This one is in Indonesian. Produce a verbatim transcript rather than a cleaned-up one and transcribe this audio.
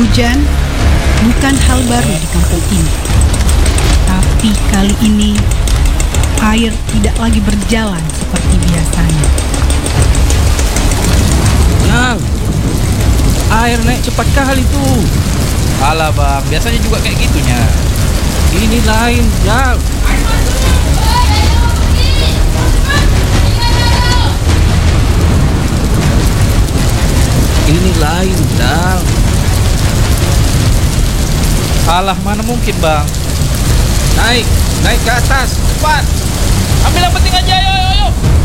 Hujan bukan hal baru di kampung ini. Tapi kali ini air tidak lagi berjalan seperti biasanya. Jal, air naik cepat kali tuh. Alah bang, biasanya juga kayak gitunya. Ini lain, Jal. Ini lain, Jal. Salah mana mungkin bang. Naik, naik ke atas, cepat. Ambil yang penting aja, ayo, ayo, ayo.